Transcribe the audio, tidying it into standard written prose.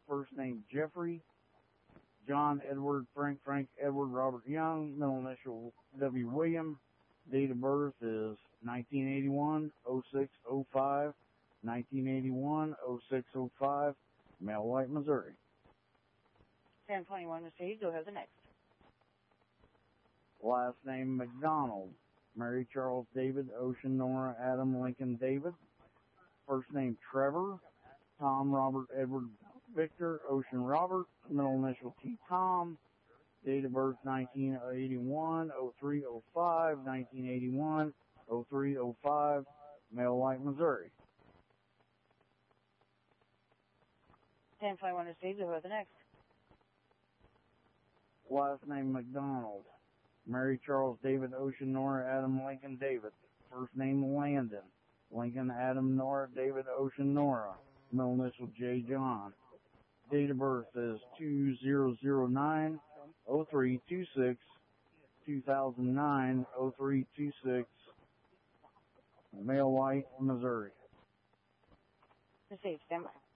first name Jeffrey, John Edward, Frank Edward, Robert Young, middle initial W. William. Date of birth is 1981-06-05, 1981-06-05, Male, White, Missouri. 1021 received. Go ahead the next. Last name McDonald, Mary Charles David, Ocean Nora Adam Lincoln David. First name Trevor, Tom Robert Edward Victor, Ocean Robert, middle initial T Tom. Date of birth 1981-03-05, 1981-03-05, Male, White, Missouri. 1021 received. Go ahead the next. Last name McDonald, Mary Charles David, Ocean Nora Adam Lincoln David. First name Landon, Lincoln Adam Nora David Ocean Nora, middle initial J John. Date of birth is 2009-03-26, 2009-03-26, Male, White, Missouri. Received. Stand by.